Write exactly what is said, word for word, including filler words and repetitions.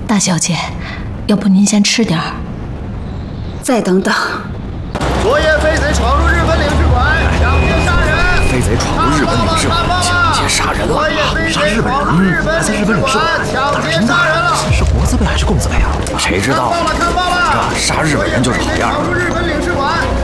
大小姐，要不您先吃点儿。 再等等。 昨夜飞贼闯入日本领事馆，抢劫杀人。 飞贼闯入日本领事馆，抢劫杀人了！ 杀日本人？还在日本领事馆抢劫杀人了？ 是国字辈还是贡字辈啊？谁知道？ 看报了，看报了！ 这杀日本人就是好样的。 闯入日本领事馆，